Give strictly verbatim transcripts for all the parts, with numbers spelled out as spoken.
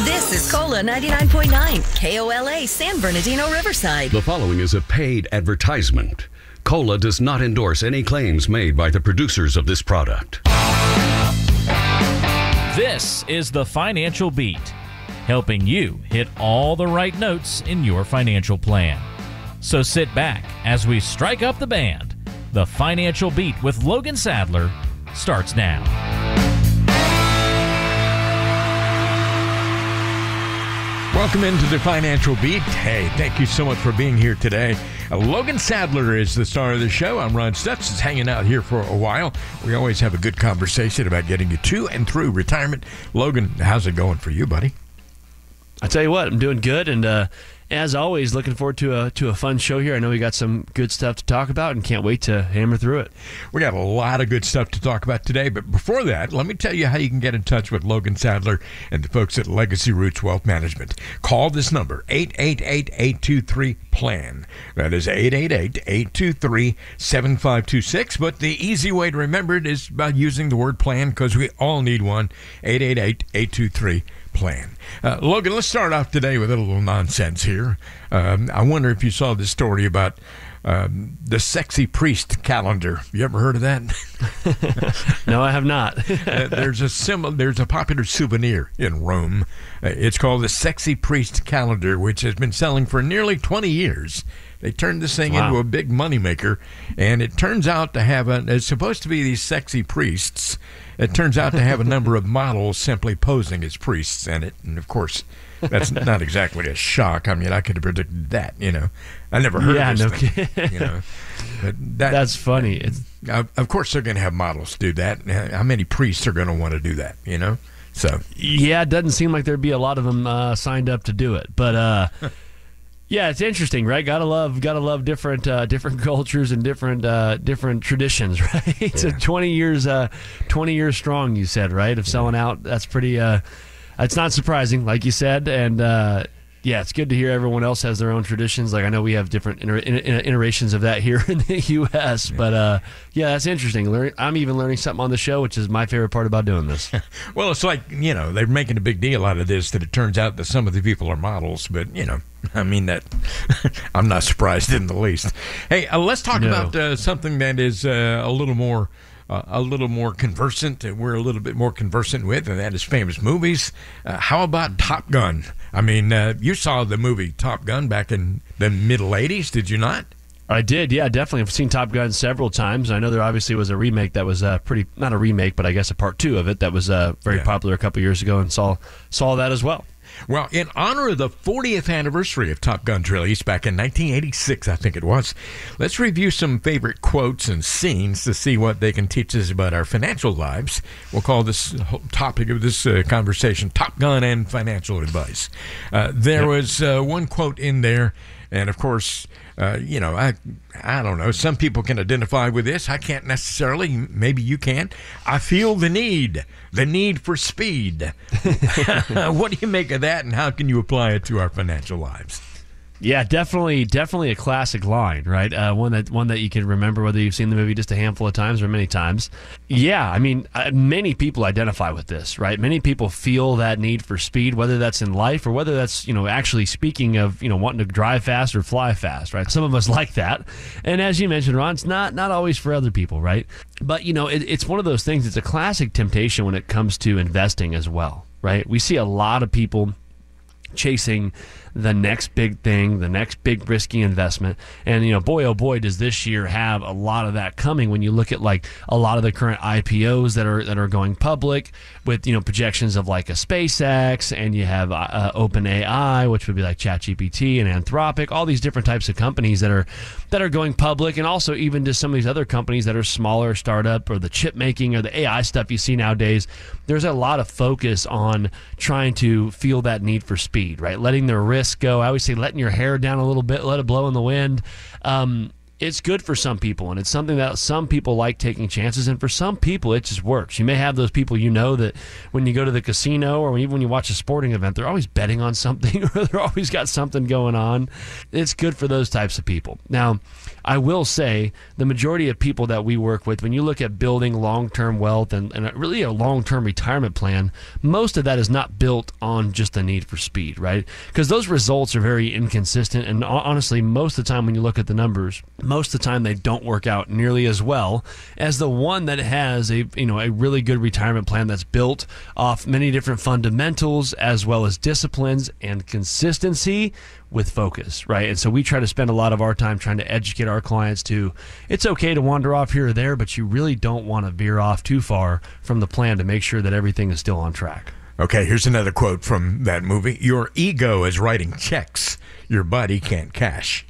This is Cola ninety-nine point nine, K O L A, San Bernardino, Riverside. The following is a paid advertisement. Cola does not endorse any claims made by the producers of this product. This is the Financial Beat, helping you hit all the right notes in your financial plan. So sit back as we strike up the band. The Financial Beat with Logan Sadler starts now. Welcome into the Financial Beat. Hey, thank you so much for being here today. Uh, Logan Sadler is the star of the show. I'm Ron Stutz, is hanging out here for a while. We always have a good conversation about getting you to and through retirement. Logan, how's it going for you, buddy? I tell you what, I'm doing good, and uh, as always, looking forward to a to a fun show here. I know we got some good stuff to talk about, and can't wait to hammer through it. We got a lot of good stuff to talk about today, but before that, let me tell you how you can get in touch with Logan Sadler and the folks at Legacy Roots Wealth Management. Call this number, eight eight eight, eight two three, P L A N. That is eight eight eight, eight two three, seven five two six, but the easy way to remember it is by using the word plan, because we all need one, eight eight eight, eight two three, P L A N. Uh, Logan, let's start off today with a little nonsense here. Um, I wonder if you saw this story about um, the sexy priest calendar. You ever heard of that? No, I have not. uh, there's a symbol. There's a popular souvenir in Rome. Uh, it's called the Sexy Priest Calendar, which has been selling for nearly twenty years. They turned this thing wow. into a big moneymaker, and it turns out to have a. It's supposed to be these sexy priests. It turns out to have a number of models simply posing as priests in it, and of course, that's not exactly a shock. I mean, I could have predicted that. You know, I never heard yeah, of this no thing. Kidding. You know, but that, that's funny. It's, uh, of course, they're going to have models do that. How many priests are going to want to do that? You know, so yeah, it doesn't seem like there'd be a lot of them uh, signed up to do it, but. Uh, Yeah, it's interesting, right? Gotta love, gotta love different, uh, different cultures and different, uh, different traditions, right? Yeah. So twenty years, uh, twenty years strong. You said, right? Of selling yeah. out. That's pretty. Uh, it's not surprising, like you said, and uh, yeah, it's good to hear everyone else has their own traditions. Like I know we have different inter- iterations of that here in the U S, yeah. but uh, yeah, that's interesting. Learn- I'm even learning something on the show, which is my favorite part about doing this. Well, it's like, you know, they're making a big deal out of this, that it turns out that some of the people are models, but you know. I mean, that I'm not surprised in the least. Hey, uh, let's talk no. about uh, something that is uh, a little more uh, a little more conversant. We're a little bit more conversant with, and that is famous movies. Uh, how about Top Gun? I mean, uh, you saw the movie Top Gun back in the middle eighties, did you not? I did, yeah, definitely. I've seen Top Gun several times. I know there obviously was a remake that was uh, pretty, not a remake, but I guess a part two of it that was uh, very yeah. popular a couple years ago, and saw saw that as well. Well, in honor of the fortieth anniversary of Top Gun's release back in nineteen eighty-six, I think it was, let's review some favorite quotes and scenes to see what they can teach us about our financial lives. We'll call this whole topic of this uh, conversation Top Gun and financial advice. Uh, there yep. was uh, one quote in there, and of course, uh, you know, I I don't know. Some people can identify with this. I can't necessarily. Maybe you can. I feel the need, the need for speed. What do you make of that, and how can you apply it to our financial lives? Yeah, definitely, definitely a classic line, right? Uh, one that one that you can remember whether you've seen the movie just a handful of times or many times. Yeah, I mean, uh, many people identify with this, right? Many people feel that need for speed, whether that's in life or whether that's, you know, actually speaking of, you know, wanting to drive fast or fly fast, right? Some of us like that, and as you mentioned, Ron, it's not not always for other people, right? But you know, it, it's one of those things. It's a classic temptation when it comes to investing as well, right? We see a lot of people chasing the next big thing, the next big risky investment. And, you know, boy, oh boy, does this year have a lot of that coming when you look at like a lot of the current I P Os that are that are going public with, you know, projections of like a SpaceX, and you have uh, OpenAI, which would be like ChatGPT, and Anthropic, all these different types of companies that are that are going public, and also even just some of these other companies that are smaller, startup, or the chip making or the A I stuff you see nowadays. There's a lot of focus on trying to feel that need for speed, right? Letting their risk go. I always say letting your hair down a little bit, let it blow in the wind. Um, it's good for some people, and it's something that some people like taking chances, and for some people it just works. You may have those people, you know, that when you go to the casino or even when you watch a sporting event, they're always betting on something or they're always got something going on. It's good for those types of people. Now, I will say the majority of people that we work with, when you look at building long-term wealth and, and really a long-term retirement plan, most of that is not built on just the need for speed, right? Because those results are very inconsistent, and honestly, most of the time when you look at the numbers, most of the time they don't work out nearly as well as the one that has a you know a really good retirement plan that's built off many different fundamentals as well as disciplines and consistency with focus, right? And so we try to spend a lot of our time trying to educate our clients to, it's okay to wander off here or there, but you really don't want to veer off too far from the plan to make sure that everything is still on track. Okay, here's another quote from that movie. Your ego is writing checks your body can't cash.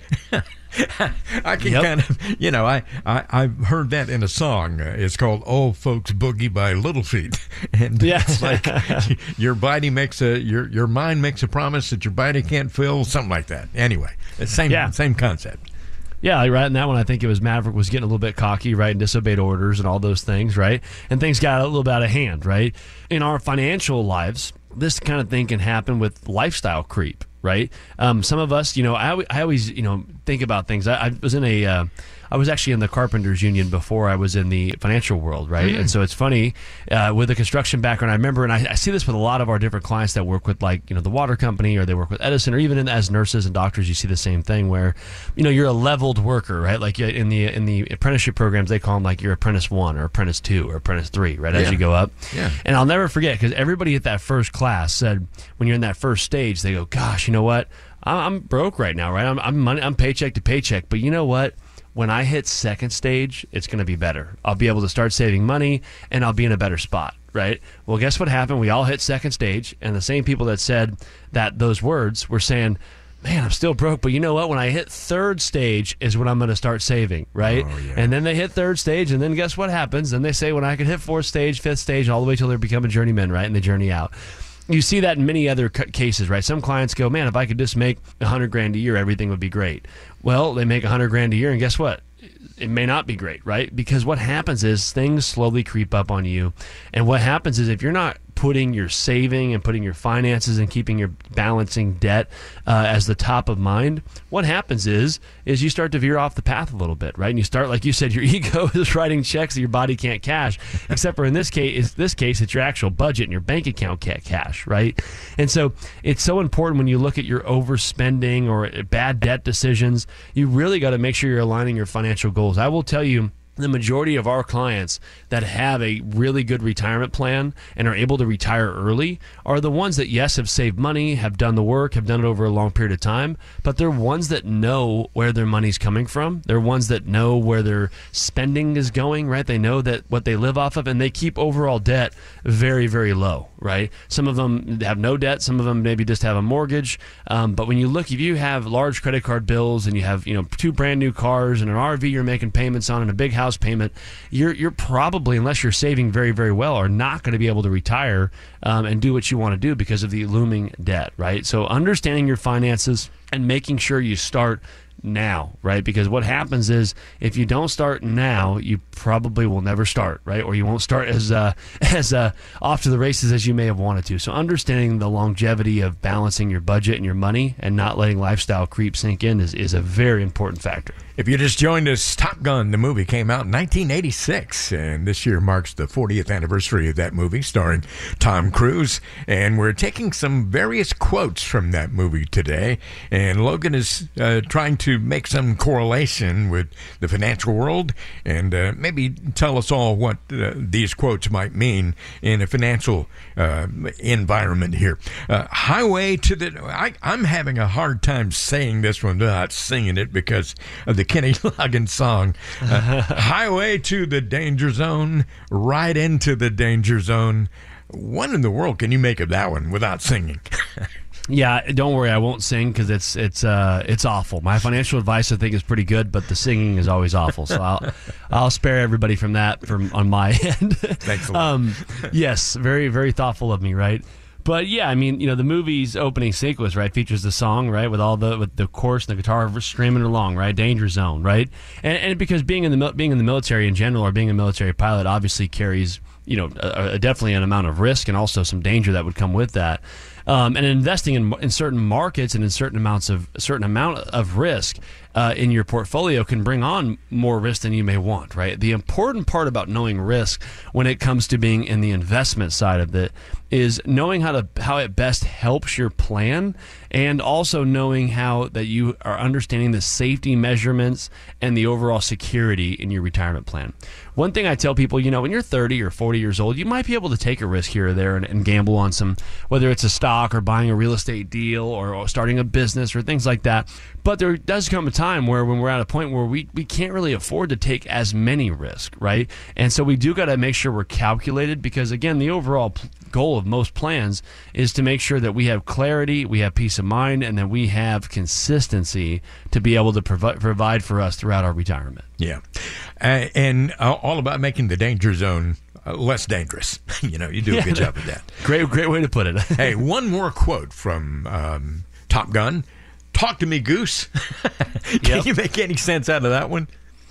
I can Yep. kind of, you know, I, I, I've heard that in a song. Uh, It's called Old Folks Boogie by Little Feat. And Yeah. it's like your body makes a, your your mind makes a promise that your body can't fill, something like that. Anyway, the same, Yeah. same concept. Yeah, like, right in that one, I think it was Maverick was getting a little bit cocky, right, and disobeyed orders and all those things, right? And things got a little bit out of hand, right? In our financial lives, this kind of thing can happen with lifestyle creep, right? Um, some of us, you know, I, I always, you know, think about things. I, I was in a, uh, I was actually in the Carpenters Union before I was in the financial world, right? Mm. And so it's funny, uh, with a construction background, I remember, and I, I see this with a lot of our different clients that work with, like, you know, the water company, or they work with Edison, or even in, as nurses and doctors, you see the same thing where, you know, you're a leveled worker, right? Like in the in the apprenticeship programs, they call them like you're apprentice one or apprentice two or apprentice three, right? As Yeah. you go up. Yeah. And I'll never forget, because everybody at that first class said, when you're in that first stage, they go, gosh, you know what? I'm broke right now, right? I'm I'm money, I'm paycheck to paycheck, but you know what? When I hit second stage, it's going to be better. I'll be able to start saving money, and I'll be in a better spot, right? Well, guess what happened? We all hit second stage, and the same people that said that those words were saying, man, I'm still broke, but you know what? When I hit third stage is when I'm going to start saving, right? Oh, yeah. And then they hit third stage, and then guess what happens? Then they say, when I can hit fourth stage, fifth stage, all the way till they become a journeyman, right? And they journey out. You see that in many other c- cases, right? Some clients go, man, if I could just make a hundred grand a year, everything would be great. Well, they make a hundred grand a year, and guess what? It may not be great, right? Because what happens is things slowly creep up on you. And what happens is if you're not putting your saving and putting your finances and keeping your balancing debt uh, as the top of mind, what happens is is you start to veer off the path a little bit, right? And you start, like you said, your ego is writing checks that your body can't cash, except for in this case, is this case, it's your actual budget and your bank account can't cash, right? And so it's so important when you look at your overspending or bad debt decisions, you really got to make sure you're aligning your financial goals. I will tell you, the majority of our clients that have a really good retirement plan and are able to retire early are the ones that, yes, have saved money, have done the work, have done it over a long period of time, but they're ones that know where their money's coming from. They're ones that know where their spending is going, right? They know that what they live off of, and they keep overall debt very, very low, right? Some of them have no debt. Some of them maybe just have a mortgage. Um, but when you look, if you have large credit card bills and you have, you know, two brand new cars and an R V you're making payments on and a big house payment, you're you're probably, unless you're saving very, very well, are not going to be able to retire um, and do what you want to do because of the looming debt, right? So understanding your finances and making sure you start now, right? Because what happens is if you don't start now, you probably will never start, right? Or you won't start as uh, as uh, off to the races as you may have wanted to. So understanding the longevity of balancing your budget and your money and not letting lifestyle creep sink in is, is a very important factor. If you just joined us, Top Gun, the movie, came out in nineteen eighty-six, and this year marks the fortieth anniversary of that movie, starring Tom Cruise. And we're taking some various quotes from that movie today, and Logan is uh, trying to make some correlation with the financial world and uh, maybe tell us all what uh, these quotes might mean in a financial uh, environment here. Uh, highway to the... I, I'm having a hard time saying this one without singing it because of the Kenny Loggins song. Uh, highway to the danger zone, right into the danger zone. What in the world can you make of that one without singing? Yeah, don't worry, I won't sing because it's it's uh it's awful. My financial advice, I think, is pretty good, but the singing is always awful. So I'll I'll spare everybody from that from on my end. Thanks a lot. Um, yes, very very thoughtful of me, right? But yeah, I mean, you know, the movie's opening sequence, right, features the song, right, with all the with the chorus and the guitar streaming along, right, Danger Zone, right, and and because being in the mil- being in the military in general, or being a military pilot, obviously carries, you know, a, a definitely an amount of risk and also some danger that would come with that. Um, and investing in, in certain markets and in certain amounts of certain amount of risk uh, in your portfolio can bring on more risk than you may want, right? The important part about knowing risk when it comes to being in the investment side of it is knowing how to how it best helps your plan, and also knowing how that you are understanding the safety measurements and the overall security in your retirement plan. One thing I tell people, you know, when you're thirty or forty years old, you might be able to take a risk here or there and, and gamble on some, whether it's a stock or buying a real estate deal or, or starting a business or things like that. But there does come a time where when we're at a point where we, we can't really afford to take as many risks, right? And so we do got to make sure we're calculated, because, again, the overall p- goal of most plans is to make sure that we have clarity, we have peace of mind, and that we have consistency to be able to provi- provide for us throughout our retirement. Yeah. Uh, and uh, all about making the danger zone uh, less dangerous. You know, you do a Yeah, good job of that. Great, great way to put it. Hey, one more quote from um, Top Gun. Talk to me, Goose. Can Yep. you make any sense out of that one?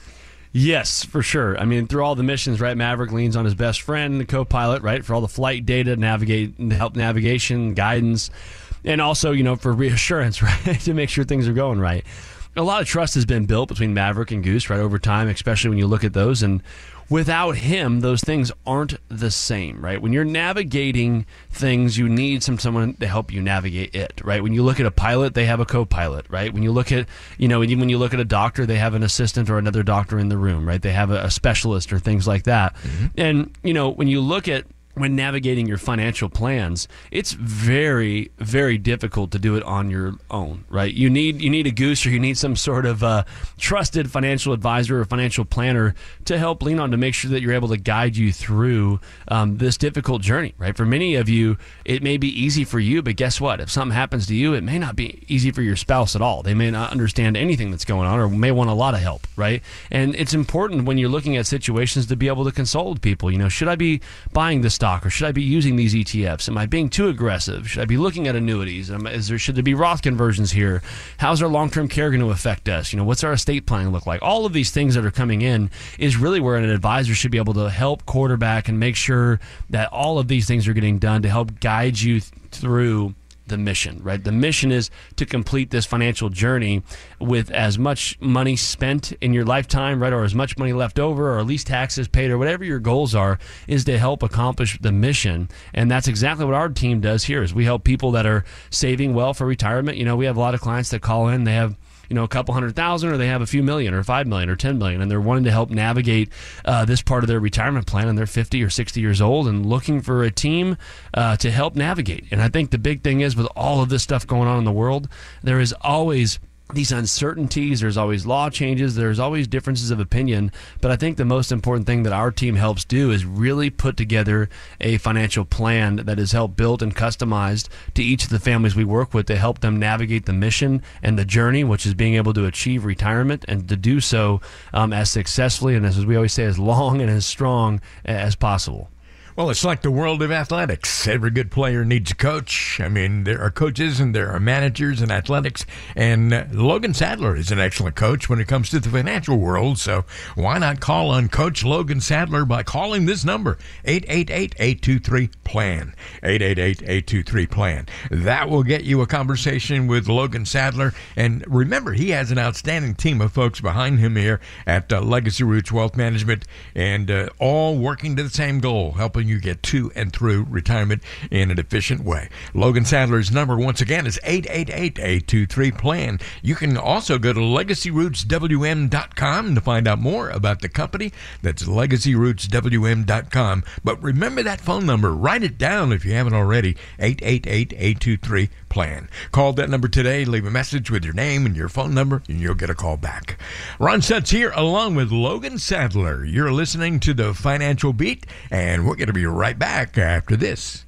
Yes, for sure. I mean, through all the missions, right, Maverick leans on his best friend, the co-pilot, right, for all the flight data, navigate, help navigation, guidance, and also, you know, for reassurance, right, to make sure things are going right. A lot of trust has been built between Maverick and Goose, right, over time, especially when you look at those, and without him, those things aren't the same, right? When you're navigating things, you need some someone to help you navigate it, right? When you look at a pilot, they have a co-pilot, right? When you look at, you know, when you look at a doctor, they have an assistant or another doctor in the room, right? They have a, a specialist or things like that. Mm-hmm. And, you know, when you look at when navigating your financial plans, it's very, very difficult to do it on your own, right? You need you need a goose, or you need some sort of uh, trusted financial advisor or financial planner to help lean on to make sure that you're able to guide you through um, this difficult journey, right? For many of you, it may be easy for you, but guess what? If something happens to you, it may not be easy for your spouse at all. They may not understand anything that's going on, or may want a lot of help, right? And it's important when you're looking at situations to be able to consult with people. You know, should I be buying this stock, or should I be using these E T Fs? Am I being too aggressive? Should I be looking at annuities? Am, is there should there be Roth conversions here? How's our long-term care going to affect us? You know, what's our estate planning look like? All of these things that are coming in is really where an advisor should be able to help quarterback and make sure that all of these things are getting done to help guide you th- through the mission, right? The mission is to complete this financial journey with as much money spent in your lifetime, right? Or as much money left over, or at least taxes paid, or whatever your goals are, is to help accomplish the mission. And that's exactly what our team does here, is we help people that are saving well for retirement. You know, we have a lot of clients that call in, they have, you know, a couple hundred thousand, or they have a few million, or five million, or ten million, and they're wanting to help navigate uh, this part of their retirement plan, and they're fifty or sixty years old and looking for a team uh, to help navigate. And I think the big thing is, with all of this stuff going on in the world, there is always these uncertainties, there's always law changes, there's always differences of opinion, but I think the most important thing that our team helps do is really put together a financial plan that is helped built and customized to each of the families we work with to help them navigate the mission and the journey, which is being able to achieve retirement, and to do so um, as successfully and, as we always say, as long and as strong as possible. Well, it's like the world of athletics. Every good player needs a coach. I mean, there are coaches and there are managers in athletics, and uh, Logan Sadler is an excellent coach when it comes to the financial world, so why not call on Coach Logan Sadler by calling this number, eight eight eight, eight two three, P L A N, eight eight eight, eight two three, P L A N. That will get you a conversation with Logan Sadler, and remember, he has an outstanding team of folks behind him here at uh, Legacy Roots Wealth Management, and uh, all working to the same goal, helping you get to and through retirement in an efficient way. Logan Sadler's number, once again, is eight eight eight, eight two three, P L A N. You can also go to legacy roots w m dot com to find out more about the company. That's legacy roots w m dot com. But remember that phone number. Write it down if you haven't already, eight eight eight, eight two three, P L A N. Call that number today, leave a message with your name and your phone number, and you'll get a call back. Ron Sutz here, along with Logan Sadler. You're listening to The Financial Beat, and we're going to be right back after this.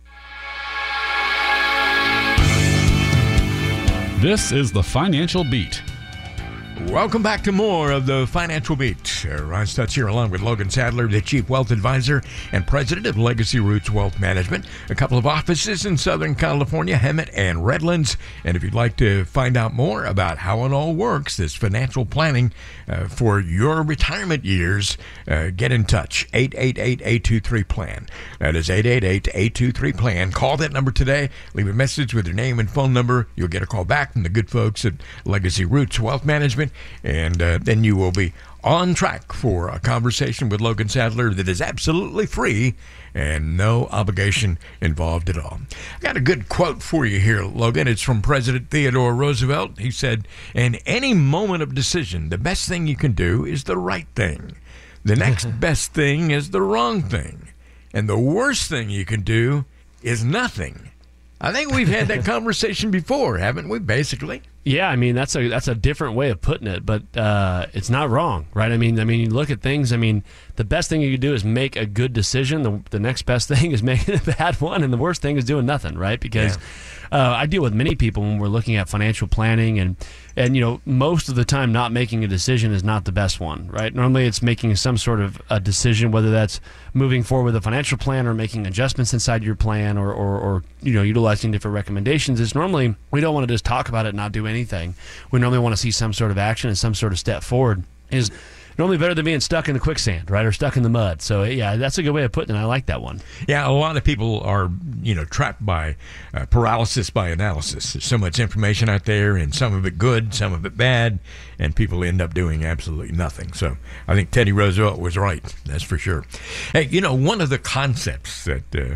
This is The Financial Beat. Welcome back to more of the Financial Beat. Uh, Ron Stutz here along with Logan Sadler, the Chief Wealth Advisor and President of Legacy Roots Wealth Management. A couple of offices in Southern California, Hemet and Redlands. And if you'd like to find out more about how it all works, this financial planning uh, for your retirement years, uh, get in touch. eight eight eight, eight two three, P L A N. That is eight eight eight, eight two three, P L A N. Call that number today. Leave a message with your name and phone number. You'll get a call back from the good folks at Legacy Roots Wealth Management. And uh, then you will be on track for a conversation with Logan Sadler that is absolutely free and no obligation involved at all. I got a good quote for you here, Logan. It's from President Theodore Roosevelt. He said, "In any moment of decision, the best thing you can do is the right thing. The next best thing is the wrong thing. And the worst thing you can do is nothing." I think we've had that conversation before, haven't we, basically? Yeah, I mean that's a that's a different way of putting it, but uh, it's not wrong, right? I mean, I mean, you look at things. I mean, the best thing you can do is make a good decision. The, the next best thing is making a bad one, and the worst thing is doing nothing, right? Because yeah. uh, I deal with many people when we're looking at financial planning, and and you know, most of the time, not making a decision is not the best one, right? Normally, it's making some sort of a decision, whether that's moving forward with a financial plan or making adjustments inside your plan, or or, or you know, utilizing different recommendations. It's normally we don't want to just talk about it and not do anything. anything. We normally want to see some sort of action and some sort of step forward. Is normally better than being stuck in the quicksand, right, or stuck in the mud. So yeah, that's a good way of putting it. I like that one. Yeah, a lot of people are, you know, trapped by uh, paralysis by analysis. There's so much information out there, and some of it good, some of it bad, and people end up doing absolutely nothing. So I think Teddy Roosevelt was right. That's for sure. Hey, you know, one of the concepts that uh,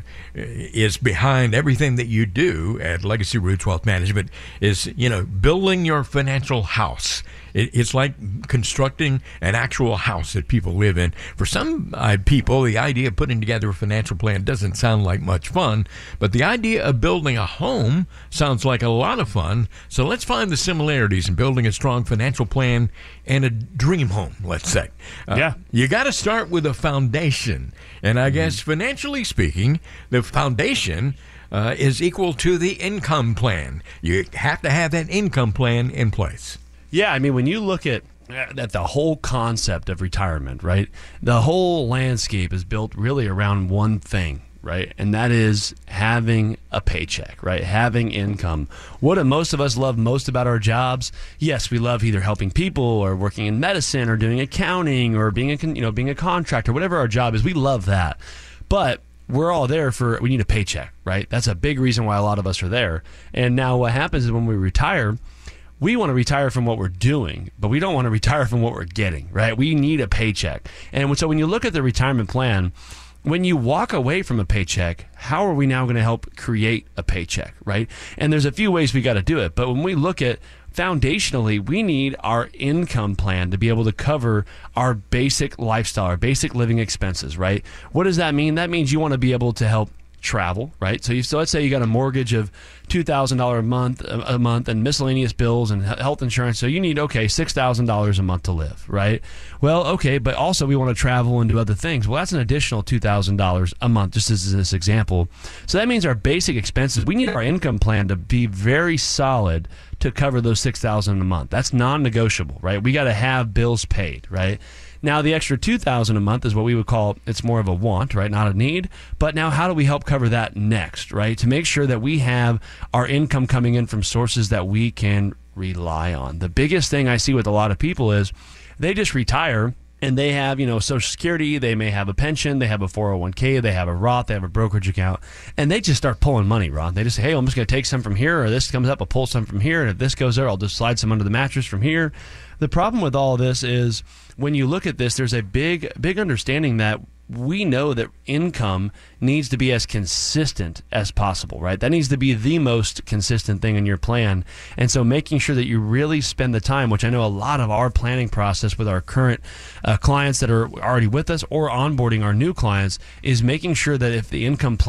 is behind everything that you do at Legacy Roots Wealth Management is, you know, building your financial house. It's like constructing an actual house that people live in. For some uh, people, the idea of putting together a financial plan doesn't sound like much fun, but the idea of building a home sounds like a lot of fun. So let's find the similarities in building a strong financial plan and a dream home, let's say. Uh, yeah. You got to start with a foundation. And I guess financially speaking, the foundation uh, is equal to the income plan. You have to have that income plan in place. Yeah, I mean, when you look at at the whole concept of retirement, right, the whole landscape is built really around one thing, right, and that is having a paycheck, right, having income. What do most of us love most about our jobs? Yes, we love either helping people or working in medicine or doing accounting or being a, you know, being a contractor, whatever our job is. We love that, but we're all there for, we need a paycheck, right? That's a big reason why a lot of us are there. And now what happens is when we retire, we want to retire from what we're doing, but we don't want to retire from what we're getting, right? We need a paycheck. And so when you look at the retirement plan, when you walk away from a paycheck, how are we now going to help create a paycheck, right? And there's a few ways we got to do it. But when we look at foundationally, we need our income plan to be able to cover our basic lifestyle, our basic living expenses, right? What does that mean? That means you want to be able to help travel, right? So, you, so let's say you got a mortgage of two thousand dollars a month, a, a month, and miscellaneous bills and health insurance. So you need, okay, six thousand dollars a month to live, right? Well, okay, but also we want to travel and do other things. Well, that's an additional two thousand dollars a month, just as this example. So that means our basic expenses, we need our income plan to be very solid to cover those six thousand dollars a month. That's non-negotiable, right? We got to have bills paid, right? Now, the extra two thousand dollars a month is what we would call, it's more of a want, right? Not a need. But now how do we help cover that next, right? To make sure that we have our income coming in from sources that we can rely on. The biggest thing I see with a lot of people is they just retire and they have, you know, Social Security, they may have a pension, they have a four oh one k, they have a Roth, they have a brokerage account, and they just start pulling money, Ron. They just say, hey, I'm just going to take some from here, or this comes up, I'll pull some from here, and if this goes there, I'll just slide some under the mattress from here. The problem with all of this is when you look at this, there's a big, big understanding that we know that income needs to be as consistent as possible, right? That needs to be the most consistent thing in your plan. And so making sure that you really spend the time, which I know a lot of our planning process with our current uh, clients that are already with us or onboarding our new clients, is making sure that if the income plan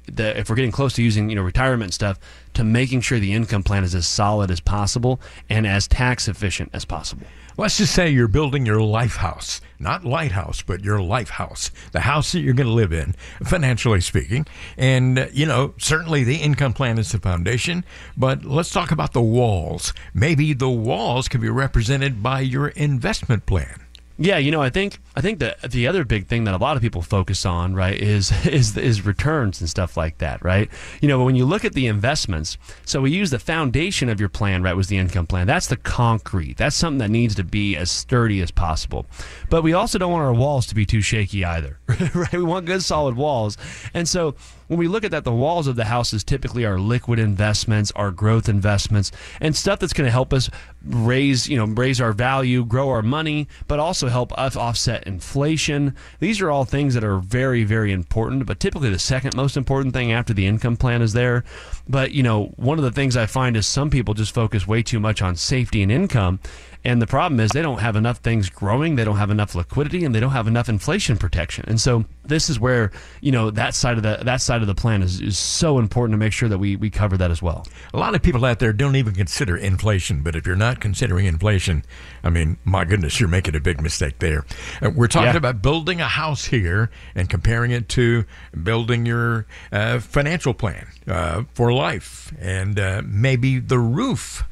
the, if we're getting close to using, you know, retirement stuff, to making sure the income plan is as solid as possible and as tax efficient as possible. Let's just say you're building your life house, not lighthouse, but your life house, the house that you're going to live in, financially speaking. And, uh, you know, certainly the income plan is the foundation, but let's talk about the walls. Maybe the walls can be represented by your investment plan. Yeah, you know, I think I think that the other big thing that a lot of people focus on, right, is is is returns and stuff like that, right? You know, when you look at the investments, so we use the foundation of your plan, right, was the income plan. That's the concrete. That's something that needs to be as sturdy as possible. But we also don't want our walls to be too shaky either, right? We want good solid walls. And so when we look at that, the walls of the houses typically are liquid investments, our growth investments, and stuff that's going to help us raise, you know, raise our value, grow our money, but also help us offset inflation. These are all things that are very, very important, but typically the second most important thing after the income plan is there. But, you know, one of the things I find is some people just focus way too much on safety and income. And the problem is they don't have enough things growing, they don't have enough liquidity, and they don't have enough inflation protection. And so this is where, you know, that side of the that side of the plan is, is so important to make sure that we, we cover that as well. A lot of people out there don't even consider inflation, but if you're not considering inflation, I mean, my goodness, you're making a big mistake there. Uh, we're talking Yeah. about building a house here and comparing it to building your uh, financial plan uh, for life. And uh, maybe the roof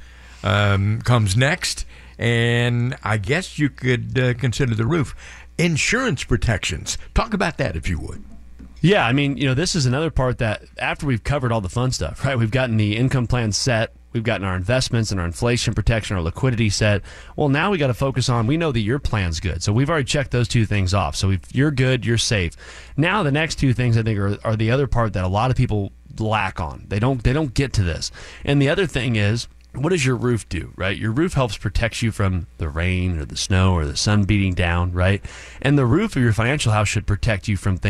um, comes next. And I guess you could uh, consider the roof. Insurance protections. Talk about that if you would. Yeah, I mean, you know, this is another part that after we've covered all the fun stuff, right? We've gotten the income plan set. We've gotten our investments and our inflation protection, our liquidity set. Well, now we got to focus on, we know that your plan's good. So we've already checked those two things off. So if you're good, you're safe. Now the next two things I think are, are the other part that a lot of people lack on. They don't they don't get to this. And the other thing is, what does your roof do, right? Your roof helps protect you from the rain or the snow or the sun beating down, right? And the roof of your financial house should protect you from things